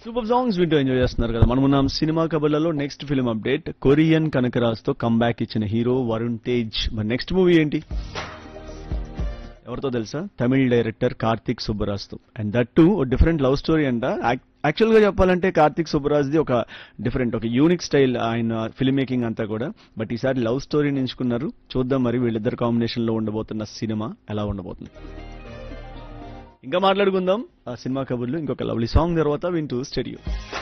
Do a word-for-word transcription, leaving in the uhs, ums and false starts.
Super songs వింటూ enjoy చేస్తున్నారు కదా. మనం ఉన్నాం సినిమా కబుర్లలో. Next film update, Korean Kanagaraj తో కంబ్యాక్ ఇచ్చిన హీరో వరుణ్ తేజ్. మరి నెక్స్ట్ మూవీ ఏంటి, ఎవరితో తెలుసా? తమిళ్ డైరెక్టర్ కార్తిక్ సుబ్బరాజ్ తో. And that to different love story అంట. యాక్చువల్ గా చెప్పాలంటే కార్తిక్ సుబ్బరాజ్ ది ఒక డిఫరెంట్, ఒక యూనిక్ స్టైల్ ఆయన ఫిల్మ్ మేకింగ్ అంతా కూడా. బట్ ఈసారి లవ్ స్టోరీని ఎంచుకున్నారు. చూద్దాం మరి వీళ్ళిద్దరు కాంబినేషన్ లో ఉండబోతున్న సినిమా ఎలా ఉండబోతుంది. ఇంకా మాట్లాడుకుందాం ఆ సినిమా కబుర్లు ఇంకొక లవ్లీ సాంగ్ తర్వాత వింటూ స్టూడియో.